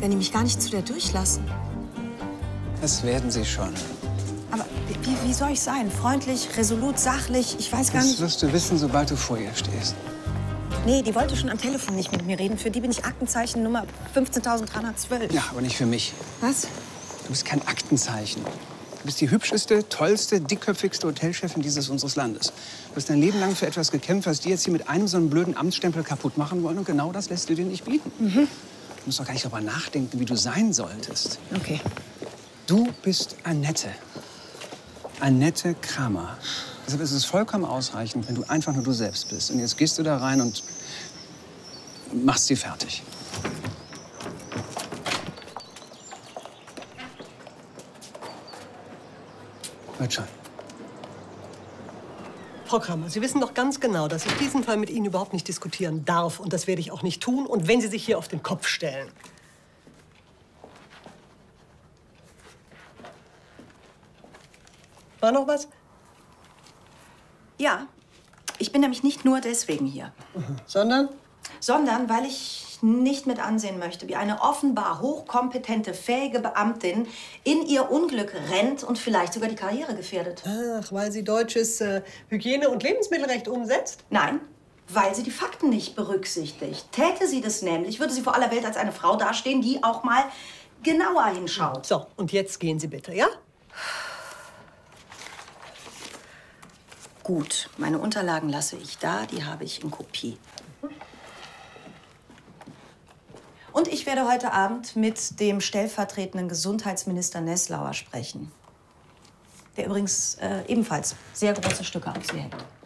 wenn die mich gar nicht zu dir durchlassen? Das werden sie schon. Aber wie soll ich sein? Freundlich, resolut, sachlich? Ich weiß gar Das nicht. wirst du wissen, sobald du vor ihr stehst. Nee, die wollte schon am Telefon nicht mit mir reden. Für die bin ich Aktenzeichen Nummer 15.312. Ja, aber nicht für mich. Was? Du bist kein Aktenzeichen. Du bist die hübscheste, tollste, dickköpfigste Hotelchefin unseres Landes. Du hast dein Leben lang für etwas gekämpft, was die jetzt hier mit einem so einen blöden Amtsstempel kaputt machen wollen. Und genau das lässt du dir nicht bieten. Du musst doch gar nicht darüber nachdenken, wie du sein solltest. Okay. Du bist Annette. Annette Kramer. Deshalb ist es vollkommen ausreichend, wenn du einfach nur du selbst bist. Und jetzt gehst du da rein und machst sie fertig. Wird schon. Frau Kramer, Sie wissen doch ganz genau, dass ich diesen Fall mit Ihnen überhaupt nicht diskutieren darf. Und das werde ich auch nicht tun. Und wenn Sie sich hier auf den Kopf stellen. War noch was? Ja, ich bin nämlich nicht nur deswegen hier. Sondern? Sondern weil ich nicht mit ansehen möchte, wie eine offenbar hochkompetente, fähige Beamtin in ihr Unglück rennt und vielleicht sogar die Karriere gefährdet. Ach, weil sie deutsches Hygiene- und Lebensmittelrecht umsetzt? Nein, weil sie die Fakten nicht berücksichtigt. Täte sie das nämlich, würde sie vor aller Welt als eine Frau dastehen, die auch mal genauer hinschaut. So, und jetzt gehen Sie bitte, ja? Gut, meine Unterlagen lasse ich da, die habe ich in Kopie. Und ich werde heute Abend mit dem stellvertretenden Gesundheitsminister Nesslauer sprechen, der übrigens ebenfalls sehr große Stücke auf Sie hängt.